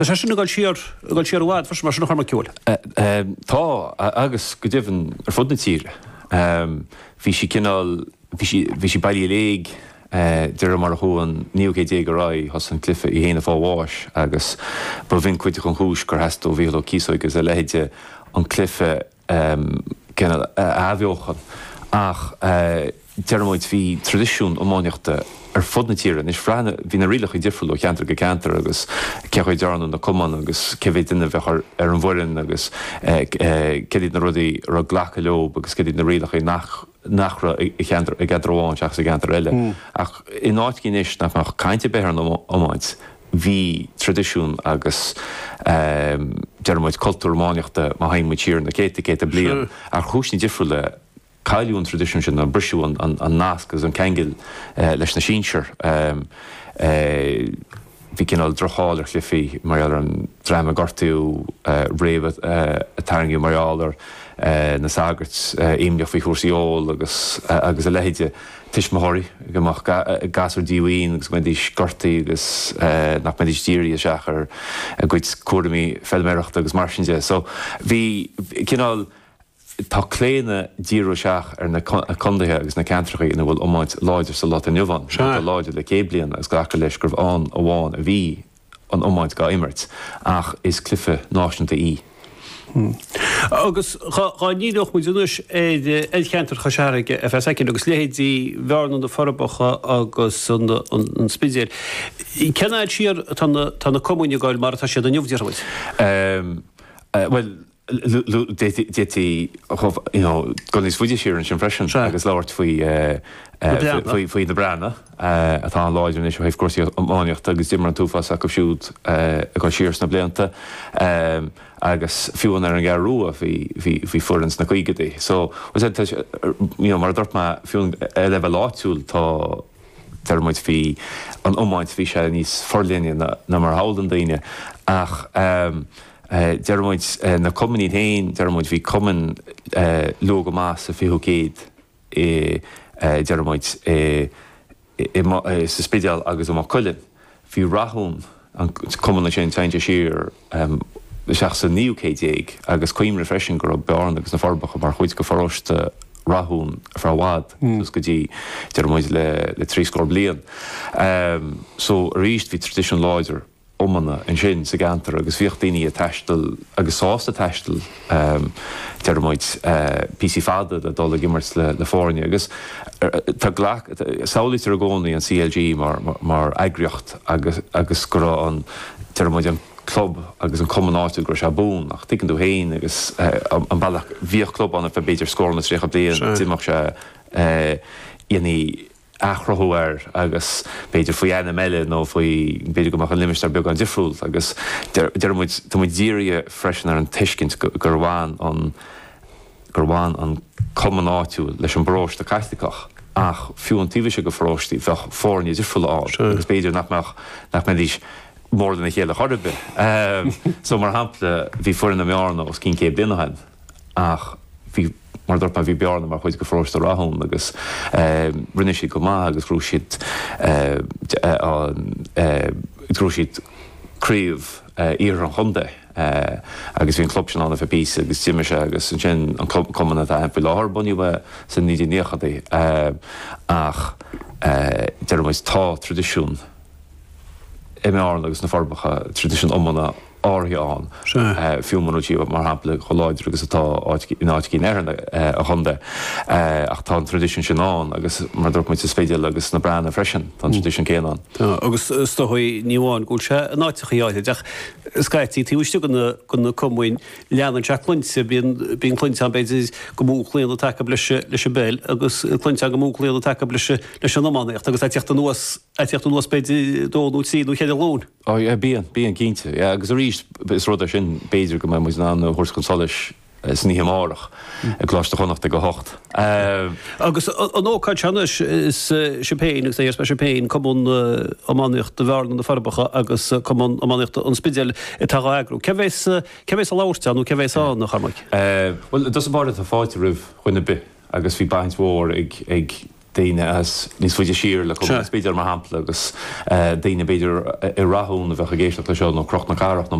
Tá sin gáil siar bhád fas mar sin chuma ceúil. Tá agus go dtíhann ar fud na tíre. Bhí si cinál bhí si bailí léig deir mar chuan níogé dé go raid has an clifa I héana fáháis agus ba bhín cuite chun hús gur heastó bhío císóigus a leide an clifa cinál ahheochan ach dearmid hí tradiisiún ómáineachta ar fud na tíre, is freanna hí na rialach I difriúil cheantar go ceantar agus cechuid dearnú na cuman agus cehéad duine bheith ar an bhfurin agus cedíad na rudaí ar ghlacha leob agus cedíad na rialach nachra I cheantar I gadráin seach sa cheantar eile. Ach in áit cínis nach cainte bethar an ómáid hí tradiisiún agus dearmid cultúr máineachta má haim mu tír na céta blian ar chúisní difriúile Cailún tradiisiún sin an brisisiú an nasc agus an cengil leis na sínsir. Bhí cinál drocháil ar chlufií mar an drama gortú réomh a tairngú marálar na sagart éimneach fhí chósaíol agus a leide tiismathirí gomach gasar díhaoin agus medís gortaí agus nach medís díirí a seachar a gcuid cuairdaí fellméireachta agus mar sinne. So bhí cinál tá cléine díú seach ar na condathe agus na cantracha ina bhfuil ómáid láidir sa lá inniuhan, láidir le céblion agus gacha leis gurh an bháin a bhí an ómáid gá imirt ach is clifa náisiúnta í. Agus chá níoch mu dúis cheantar chaseige a bheitcin agus léhéadí bhearn an forbacha agus an spidéir. Ceannaid siar tá na comúine gáil mar tá siad an nniuhdíarhaid? Well, détí gon is fuidir siar an sin freisin agus láirt faoi na brana atá an láidir is héh cuasí amáineocht agus dimar an túfas a go siúd a go siars na blianta agus fiúan ar an garú a bhí furans na chuigadaí. So mar dort má fiún le láitiúil tá dermid hí an ómáid hí sé níos forlíine na mar hádan daine ach dermid na cumaní hain dermid hí cuman lu go más a fiú céad dermid sa spéideal agus ó chuilin. Bhí rathún an cuman sin teinte siar seach sa níocéad agus cuimre freisin gur bearn agus na forbacha mar chuid go forráiste rathún frá bhád gus go dtí dermid le trí scór blian. So ríist hí tradiisiún láidir ómanna an sin sa gantar agus bhíocht daoine a teistal agus sásta teistal dermid PC fada a dul gimmert le fáinne agus tá saolátar a gcónaí an CLG mar agriocht agus go an dermid an club agus an communáú gur se bún ach tuiceann tú héin agus an bailach bhíoh club anna fe beidir scórna trícha blian tíach se iní achrathúir agus beidir faoi ana meile nó faoi beidir goach an limistar beag an difriúil agus muid díire freisin ar an tuiscint gur bháin an communáú leis an bróis de caiisteach ach fiú an tíhise go fróistí bheith fórní difriúil á agus beidir nach medís mór den chéile chorbe. So mar hapla bhí fuair na mearna os cin céad duinehain ach bhí mar dorpa bhí bearna mar chuid go fróiste rathún agus rinne siad go maith agus grú siad críomh ar an chunda agus bhíon club sin anna fe pí agus tíime se agus sin an cumna a hempa láthir buníomh san 1990 ach dermid tá tradiisiún mearna agus na forbacha tradiisiún ómanna áthán fiúmanútí mar hapla cho láidir agus atá áitcí neirna a chunda ach tá an tradiisiún sin an agus mar dúirt muid sa spéideal agus na brana freisin tá tradiisiún céanán. Agus stohaí níháin gúil se náiticha áide deach scaití tíúiste gona cumhain leanan se cluinte bíon cluinte an beidir go múchlíon take leis béil agus cluinte go múchlíon take leis an nómánaíocht agus teachta nuas beidir dóú síú chéidir lún. Bíon cínte agus is rud sin béidir go mu ná thuirs consolis sníhe márach a gláiste chonacht go hocht. Agus an óáid seannis is sipéin agus éar sipéin cumún ammáíocht de bhharn na farbacha agus cumún ammáíocht an spidéal i tá agrú. Cehéis a láirteanú cehéis á nach charmaic? Well, dus bar a fáite rih chuine bit agus bhí baint mhór ag daine as níos fuidir siir le beidir mar hapla agus daine beidir i rathún a bheith a géisteach le seo nó croch na carach